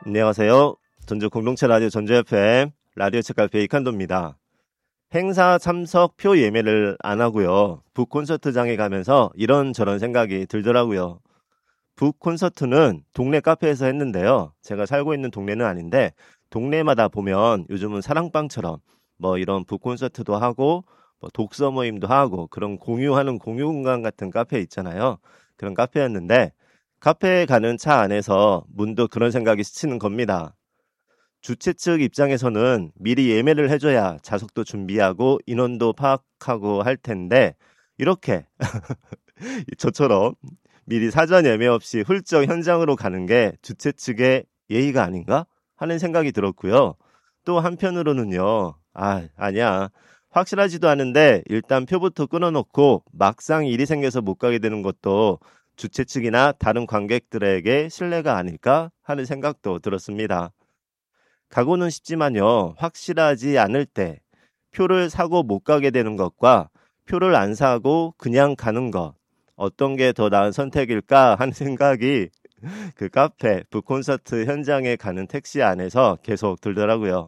안녕하세요. 전주 공동체 라디오 전주 FM 라디오 책갈피 이칸도입니다. 행사 참석 표 예매를 안 하고요. 북 콘서트장에 가면서 이런저런 생각이 들더라고요. 북 콘서트는 동네 카페에서 했는데요. 제가 살고 있는 동네는 아닌데 동네마다 보면 요즘은 사랑방처럼 뭐 이런 북 콘서트도 하고 뭐 독서 모임도 하고 그런 공유하는 공유 공간 같은 카페 있잖아요. 그런 카페였는데 카페에 가는 차 안에서 문득 그런 생각이 스치는 겁니다. 주최 측 입장에서는 미리 예매를 해줘야 좌석도 준비하고 인원도 파악하고 할 텐데 이렇게 저처럼 미리 사전 예매 없이 훌쩍 현장으로 가는 게 주최 측의 예의가 아닌가 하는 생각이 들었고요. 또 한편으로는요. 아니야. 확실하지도 않은데 일단 표부터 끊어놓고 막상 일이 생겨서 못 가게 되는 것도 주최 측이나 다른 관객들에게 신뢰가 아닐까 하는 생각도 들었습니다. 가고는 싶지만요. 확실하지 않을 때 표를 사고 못 가게 되는 것과 표를 안 사고 그냥 가는 것 어떤 게 더 나은 선택일까 하는 생각이 그 카페, 북콘서트 현장에 가는 택시 안에서 계속 들더라고요.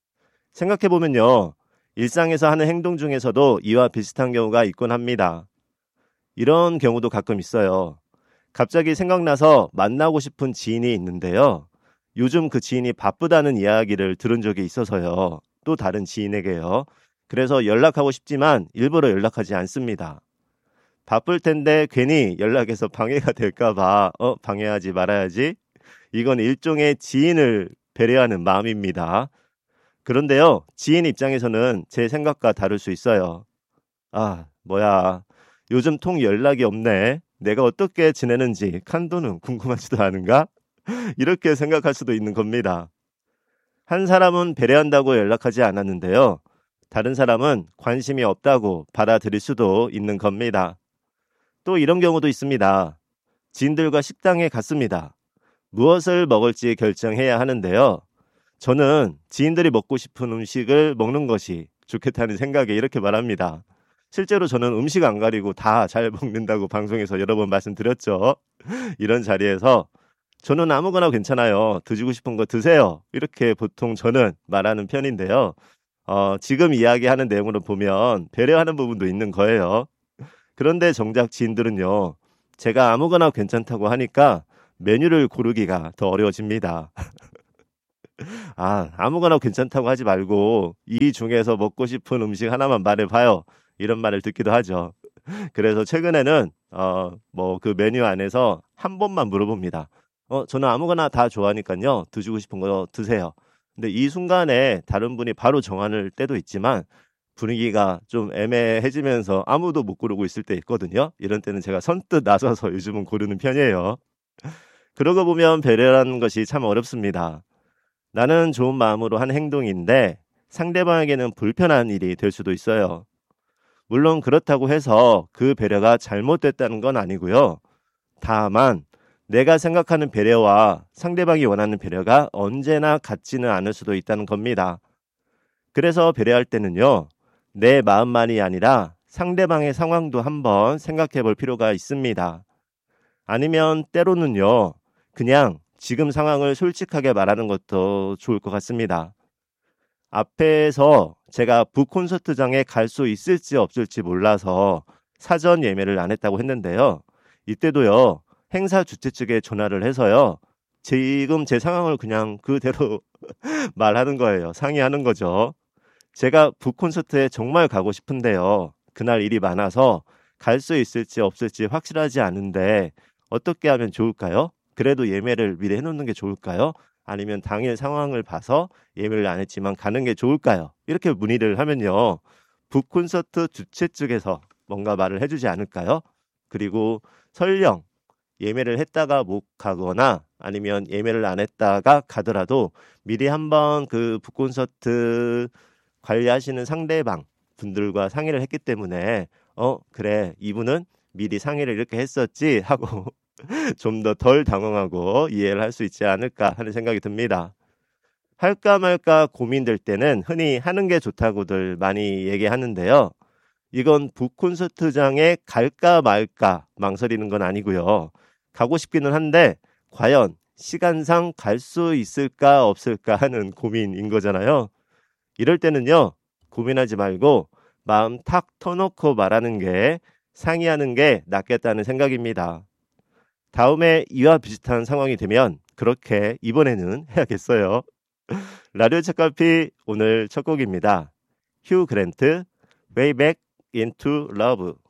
생각해보면요. 일상에서 하는 행동 중에서도 이와 비슷한 경우가 있곤 합니다. 이런 경우도 가끔 있어요. 갑자기 생각나서 만나고 싶은 지인이 있는데요. 요즘 그 지인이 바쁘다는 이야기를 들은 적이 있어서요. 또 다른 지인에게요. 그래서 연락하고 싶지만 일부러 연락하지 않습니다. 바쁠 텐데 괜히 연락해서 방해가 될까봐 방해하지 말아야지. 이건 일종의 지인을 배려하는 마음입니다. 그런데요. 지인 입장에서는 제 생각과 다를 수 있어요. 뭐야. 요즘 통 연락이 없네. 내가 어떻게 지내는지 칸도는 궁금하지도 않은가? 이렇게 생각할 수도 있는 겁니다. 한 사람은 배려한다고 연락하지 않았는데요. 다른 사람은 관심이 없다고 받아들일 수도 있는 겁니다. 또 이런 경우도 있습니다. 지인들과 식당에 갔습니다. 무엇을 먹을지 결정해야 하는데요. 저는 지인들이 먹고 싶은 음식을 먹는 것이 좋겠다는 생각에 이렇게 말합니다. 실제로 저는 음식 안 가리고 다 잘 먹는다고 방송에서 여러 번 말씀드렸죠. 이런 자리에서 저는 아무거나 괜찮아요. 드시고 싶은 거 드세요. 이렇게 보통 저는 말하는 편인데요. 지금 이야기하는 내용으로 보면 배려하는 부분도 있는 거예요. 그런데 정작 지인들은요. 제가 아무거나 괜찮다고 하니까 메뉴를 고르기가 더 어려워집니다. 아무거나 괜찮다고 하지 말고 이 중에서 먹고 싶은 음식 하나만 말해봐요. 이런 말을 듣기도 하죠. 그래서 최근에는 그 메뉴 안에서 한 번만 물어봅니다. 저는 아무거나 다 좋아하니까요. 드시고 싶은 거 드세요. 근데 이 순간에 다른 분이 바로 정할 때도 있지만 분위기가 좀 애매해지면서 아무도 못 고르고 있을 때 있거든요. 이런 때는 제가 선뜻 나서서 요즘은 고르는 편이에요. 그러고 보면 배려라는 것이 참 어렵습니다. 나는 좋은 마음으로 한 행동인데 상대방에게는 불편한 일이 될 수도 있어요. 물론 그렇다고 해서 그 배려가 잘못됐다는 건 아니고요. 다만 내가 생각하는 배려와 상대방이 원하는 배려가 언제나 같지는 않을 수도 있다는 겁니다. 그래서 배려할 때는요. 내 마음만이 아니라 상대방의 상황도 한번 생각해 볼 필요가 있습니다. 아니면 때로는요. 그냥 지금 상황을 솔직하게 말하는 것도 좋을 것 같습니다. 앞에서 제가 북콘서트장에 갈 수 있을지 없을지 몰라서 사전 예매를 안 했다고 했는데요. 이때도요. 행사 주최 측에 전화를 해서요. 지금 제 상황을 그냥 그대로 말하는 거예요. 상의하는 거죠. 제가 북콘서트에 정말 가고 싶은데요. 그날 일이 많아서 갈 수 있을지 없을지 확실하지 않은데 어떻게 하면 좋을까요? 그래도 예매를 미리 해놓는 게 좋을까요? 아니면 당일 상황을 봐서 예매를 안 했지만 가는 게 좋을까요? 이렇게 문의를 하면요. 북콘서트 주최 측에서 뭔가 말을 해주지 않을까요? 그리고 설령 예매를 했다가 못 가거나 아니면 예매를 안 했다가 가더라도 미리 한번 그 북콘서트 관리하시는 상대방 분들과 상의를 했기 때문에 그래 이분은 미리 상의를 이렇게 했었지 하고 좀 더 덜 당황하고 이해를 할 수 있지 않을까 하는 생각이 듭니다. 할까 말까 고민될 때는 흔히 하는 게 좋다고들 많이 얘기하는데요. 이건 북콘서트장에 갈까 말까 망설이는 건 아니고요. 가고 싶기는 한데 과연 시간상 갈 수 있을까 없을까 하는 고민인 거잖아요. 이럴 때는요, 고민하지 말고 마음 탁 터놓고 말하는 게 상의하는 게 낫겠다는 생각입니다. 다음에 이와 비슷한 상황이 되면 그렇게 이번에는 해야겠어요. 라디오 책갈피 오늘 첫 곡입니다. 휴 그랜트, Way Back into Love.